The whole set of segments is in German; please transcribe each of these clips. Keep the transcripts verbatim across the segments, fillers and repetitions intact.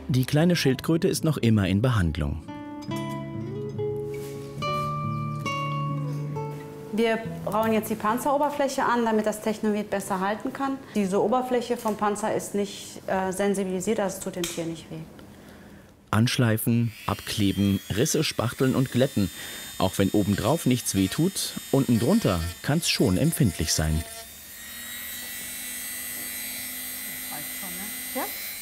Die kleine Schildkröte ist noch immer in Behandlung. Wir brauen jetzt die Panzeroberfläche an, damit das Technomed besser halten kann. Diese Oberfläche vom Panzer ist nicht äh, sensibilisiert, also es tut dem Tier nicht weh. Anschleifen, abkleben, Risse spachteln und glätten. Auch wenn obendrauf nichts wehtut, unten drunter kann es schon empfindlich sein. Ja?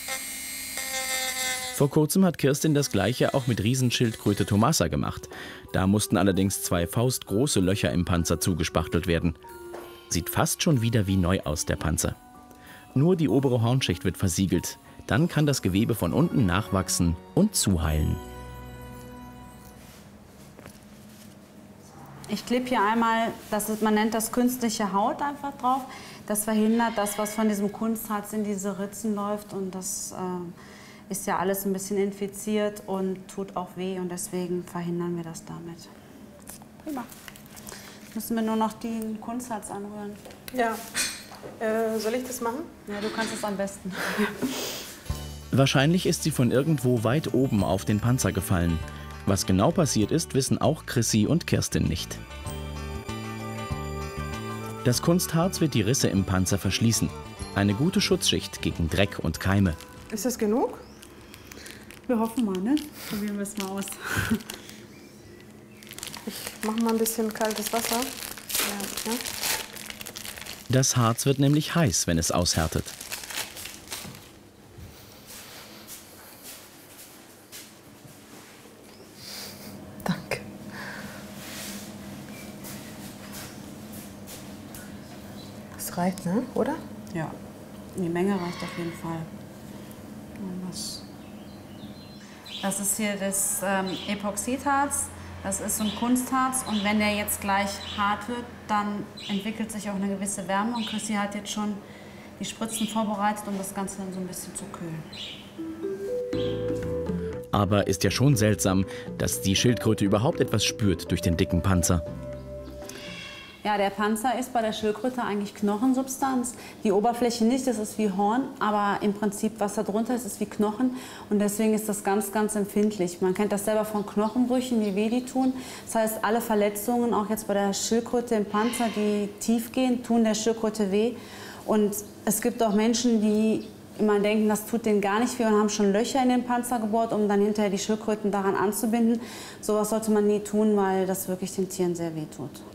Vor kurzem hat Kirstin das Gleiche auch mit Riesenschildkröte Tomasa gemacht. Da mussten allerdings zwei faustgroße Löcher im Panzer zugespachtelt werden. Sieht fast schon wieder wie neu aus, der Panzer. Nur die obere Hornschicht wird versiegelt. Dann kann das Gewebe von unten nachwachsen und zuheilen. Ich klebe hier einmal, das ist, man nennt das künstliche Haut einfach drauf. Das verhindert das, was von diesem Kunstharz in diese Ritzen läuft. Und das äh, ist ja alles ein bisschen infiziert und tut auch weh. Und deswegen verhindern wir das damit. Prima. Jetzt müssen wir nur noch den Kunstharz anrühren. Ja. Äh, soll ich das machen? Ja, du kannst es am besten. Wahrscheinlich ist sie von irgendwo weit oben auf den Panzer gefallen. Was genau passiert ist, wissen auch Chrissy und Kirstin nicht. Das Kunstharz wird die Risse im Panzer verschließen. Eine gute Schutzschicht gegen Dreck und Keime. Ist das genug? Wir hoffen mal, ne? Probieren wir es mal aus. Ich mache mal ein bisschen kaltes Wasser. Ja, ja. Das Harz wird nämlich heiß, wenn es aushärtet. Danke. Das reicht, ne? Oder? Ja, die Menge reicht auf jeden Fall. Das ist hier das ähm, Epoxidharz. Das ist so ein Kunstharz und wenn der jetzt gleich hart wird, dann entwickelt sich auch eine gewisse Wärme. Und Chrissy hat jetzt schon die Spritzen vorbereitet, um das Ganze dann so ein bisschen zu kühlen. Aber ist ja schon seltsam, dass die Schildkröte überhaupt etwas spürt durch den dicken Panzer. Ja, der Panzer ist bei der Schildkröte eigentlich Knochensubstanz. Die Oberfläche nicht, das ist wie Horn, aber im Prinzip, was da drunter ist, ist wie Knochen. Und deswegen ist das ganz, ganz empfindlich. Man kennt das selber von Knochenbrüchen, wie weh die tun. Das heißt, alle Verletzungen, auch jetzt bei der Schildkröte im Panzer, die tief gehen, tun der Schildkröte weh. Und es gibt auch Menschen, die immer denken, das tut denen gar nicht weh und haben schon Löcher in den Panzer gebohrt, um dann hinterher die Schildkröten daran anzubinden. Sowas sollte man nie tun, weil das wirklich den Tieren sehr weh tut.